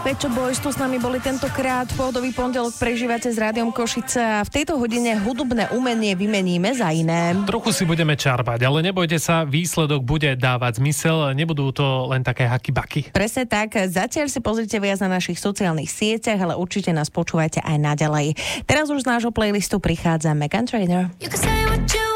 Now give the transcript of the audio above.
Pet Shop Boys tu s nami boli tentokrát. Pohodový pondelok prežívate s Rádiom Košice a v tejto hodine hudobné umenie vymeníme za iné. Trochu si budeme čarbať, ale nebojte sa, výsledok bude dávať zmysel, nebudú to len také haky-baky. Presne tak, zatiaľ si pozrite viac na našich sociálnych sieťach, ale určite nás počúvajte aj naďalej. Teraz už z nášho playlistu prichádza Meghan Trainor.